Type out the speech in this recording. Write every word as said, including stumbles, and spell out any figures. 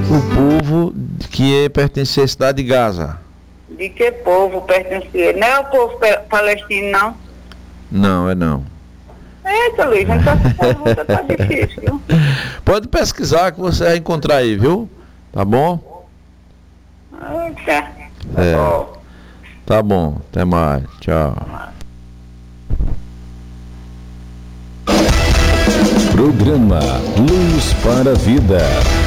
o povo que pertencia à cidade de Gaza. De que povo pertencia? Não é o povo palestino, não? Não, é não. Eita, Luiz, então essa pergunta tá difícil. Pode pesquisar que você vai encontrar aí, viu? Tá bom? Eita. Tá É. bom. Tá bom, até mais. Tchau. Programa Luz para a Vida.